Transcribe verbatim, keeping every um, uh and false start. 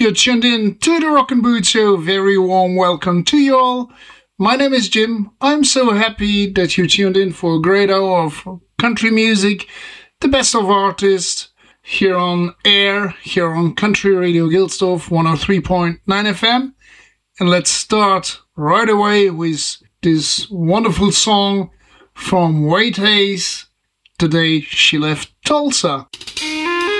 You're tuned in to the Rockin' Boot Show. Very warm welcome to you all. My name is Jim. I'm so happy that you tuned in for a great hour of country music, the best of artists, here on air, here on Country Radio Gilsdorf one oh three point nine F M. And let's start right away with this wonderful song from Wade Hayes, The Day She Left Tulsa.